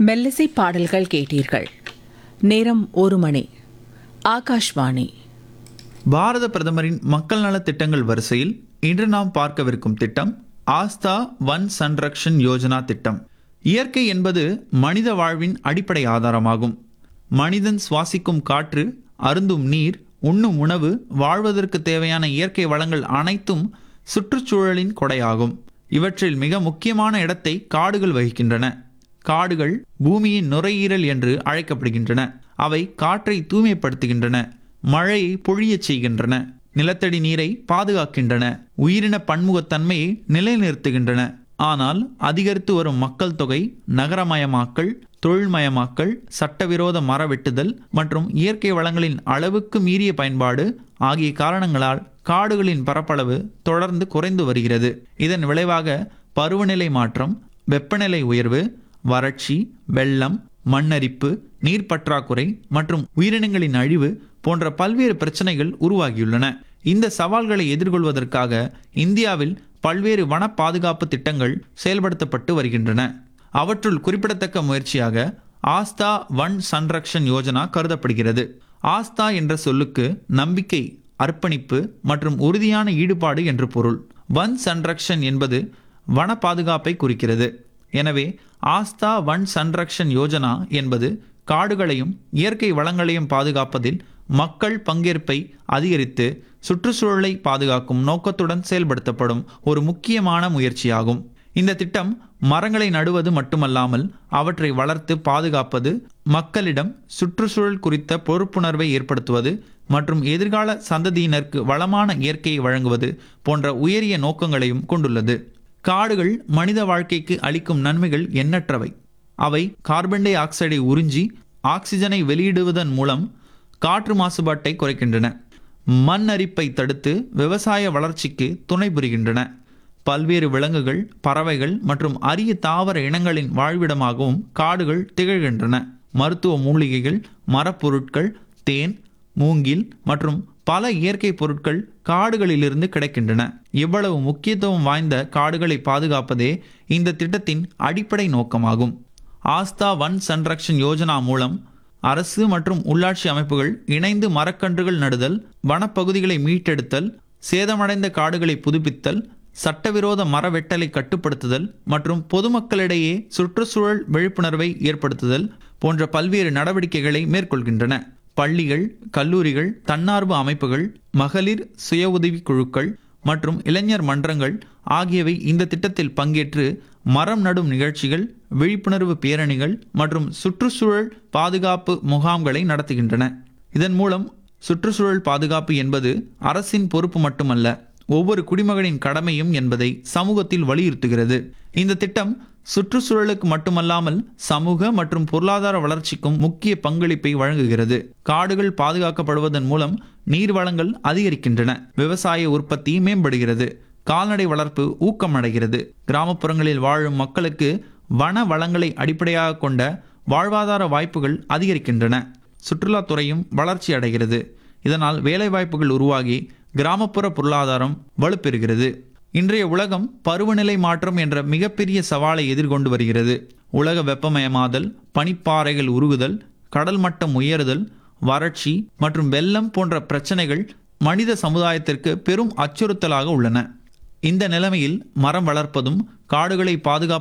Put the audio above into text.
மெல்லிசை பாடல்கள் கேட்டீர்கள். நேரம் 1 மணி. ஆகாஷ்வாணி. பாரத பிரதமரின் மக்கள் நலத் திட்டங்கள் வரிசையில் இன்று நாம் பார்க்கவிருக்கும் திட்டம் ஆஸ்தா வன் சன்ரக்ஷன் யோஜனா திட்டம். இயற்கை என்பது மனித வாழ்வின் அடிப்படை ஆதாரமாகும். மனிதன் சுவாசிக்கும் காற்று, அருந்தும் நீர், உண்ணும் உணவு, வாழ்வதற்கு தேவையான இயற்கை வளங்கள் அனைத்தும் சுற்றுச்சூழலின் கொடையாகும். இவற்றில் மிக முக்கியமான இடத்தை காடுகள் வகிக்கின்றன. காடுகள் பூமியின் நுரையீரல் என்று அழைக்கப்படுகின்றன. அவை காற்றை தூய்மைப்படுத்துகின்றன, மழையை பொழியச் செய்கின்றன, நிலத்தடி நீரை பாதுகாக்கின்றன, உயிரின பன்முகத்தன்மையை நிலைநிறுத்துகின்றன. ஆனால் அதிகரித்து வரும் மக்கள் தொகை, நகரமயமாக்கல், தொழில்மயமாக்கல், சட்டவிரோத மர வெட்டுதல் மற்றும் இயற்கை வளங்களின் அளவுக்கு மீறிய பயன்பாடு ஆகிய காரணங்களால் காடுகளின் பரப்பளவு தொடர்ந்து குறைந்து வருகிறது. இதன் விளைவாக பருவநிலை மாற்றம், வெப்பநிலை உயர்வு, வறட்சி, வெள்ளம், மண்ணரிப்பு, நீர் பற்றாக்குறை மற்றும் உயிரினங்களின் அழிவு போன்ற பல்வேறு பிரச்சனைகள் உருவாகியுள்ளன. இந்த சவால்களை எதிர்கொள்வதற்காக இந்தியாவில் பல்வேறு வன பாதுகாப்பு திட்டங்கள் செயல்படுத்தப்பட்டு வருகின்றன. அவற்றுள் குறிப்பிடத்தக்க முயற்சியாக ஆஸ்தா வன் சன்ரக்ஷன் யோஜனா கருதப்படுகிறது. ஆஸ்தா என்ற சொல்லுக்கு நம்பிக்கை, அர்ப்பணிப்பு மற்றும் உறுதியான ஈடுபாடு என்று பொருள். வன் சன்ரக்ஷன் என்பது வன பாதுகாப்பை குறிக்கிறது. எனவே ஆஸ்தா வன் சன்ரக்ஷன் யோஜனா என்பது காடுகளையும் இயற்கை வளங்களையும் பாதுகாப்பதில் மக்கள் பங்கேற்பை அதிகரித்து சுற்றுச்சூழலை பாதுகாக்கும் நோக்கத்துடன் செயல்படுத்தப்படும் ஒரு முக்கியமான முயற்சியாகும். இந்த திட்டம் மரங்களை நடுவது மட்டுமல்லாமல் அவற்றை வளர்த்து பாதுகாப்பது, மக்களிடம் சுற்றுச்சூழல் குறித்த பொறுப்புணர்வை ஏற்படுத்துவது மற்றும் எதிர்கால சந்ததியினருக்கு வளமான இயற்கையை வழங்குவது போன்ற உயரிய நோக்கங்களையும் கொண்டுள்ளது. காடுகள் மனித வாழ்க்கைக்கு அளிக்கும் நன்மைகள் எண்ணற்றவை. அவை கார்பன் டை ஆக்சைடை உறிஞ்சி ஆக்சிஜனை வெளியிடுவதன் மூலம் காற்று மாசுபாட்டை குறைக்கின்றன, மண் அரிப்பை தடுத்து விவசாய வளர்ச்சிக்கு துணை புரிகின்றன, பல்வேறு விலங்குகள், பறவைகள் மற்றும் அரிய தாவர இனங்களின் வாழ்விடமாகவும் காடுகள் திகழ்கின்றன. மருத்துவ மூலிகைகள், மரப்பொருட்கள், தேன், மூங்கில் மற்றும் பல இயற்கை பொருட்கள் காடுகளிலிருந்து கிடைக்கின்றன. இவ்வளவு முக்கியத்துவம் வாய்ந்த காடுகளை பாதுகாப்பதே இந்த திட்டத்தின் அடிப்படை நோக்கமாகும். ஆஸ்தா வன் சன்ரக்ஷன் யோஜனா மூலம் அரசு மற்றும் உள்ளாட்சி அமைப்புகள் இணைந்து மரக்கன்றுகள் நடுதல், வனப்பகுதிகளை மீட்டெடுத்தல், சேதமடைந்த காடுகளை புதுப்பித்தல், சட்டவிரோத மர வெட்டலை கட்டுப்படுத்துதல் மற்றும் பொதுமக்களிடையே சுற்றுச்சூழல் விழிப்புணர்வை ஏற்படுத்துதல் போன்ற பல்வேறு நடவடிக்கைகளை மேற்கொள்கின்றன. பள்ளிகள், கல்லூரிகள், தன்னார்வ அமைப்புகள், மகளிர் சுய உதவி குழுக்கள் மற்றும் இளைஞர் மன்றங்கள் ஆகியவை இந்த திட்டத்தில் பங்கேற்று மரம் நடும் நிகழ்ச்சிகள், விழிப்புணர்வு பேரணிகள் மற்றும் சுற்றுச்சூழல் பாதுகாப்பு முகாம்களை நடத்துகின்றன. இதன் மூலம் சுற்றுச்சூழல் பாதுகாப்பு என்பது அரசின் பொறுப்பு மட்டுமல்ல, ஒவ்வொரு குடிமகனின் கடமையும் என்பதை சமூகத்தில் வலியுறுத்துகிறது. இந்த திட்டம் சுற்றுச்சூழலுக்கு மட்டுமல்லாமல் சமூக மற்றும் பொருளாதார வளர்ச்சிக்கும் முக்கிய பங்களிப்பை வழங்குகிறது. காடுகள் பாதுகாக்கப்படுவதன் மூலம் நீர் வளங்கள் அதிகரிக்கின்றன, விவசாய உற்பத்தி மேம்படுகிறது, கால்நடை வளர்ப்பு ஊக்கமடைகிறது, கிராமப்புறங்களில் வாழும் மக்களுக்கு வன வளங்களை அடிப்படையாக கொண்ட வாழ்வாதார வாய்ப்புகள் அதிகரிக்கின்றன, சுற்றுலாத்துறையும் வளர்ச்சி அடைகிறது. இதனால் வேலைவாய்ப்புகள் உருவாகி கிராமப்புற பொருளாதாரம் வலுப்பெறுகிறது. இன்றைய உலகம் பருவநிலை மாற்றம் என்ற மிகப்பெரிய சவாலை எதிர்கொண்டு வருகிறது. உலக வெப்பமயமாதல், பனிப்பாறைகள் உருகுதல், கடல் மட்டம் உயருதல், வறட்சி மற்றும் வெள்ளம் போன்ற பிரச்சனைகள் மனித சமுதாயத்திற்கு பெரும் அச்சுறுத்தலாக உள்ளன. இந்த நிலைமையில் மரம் வளர்ப்பதும் காடுகளை பாதுகாப்பதும்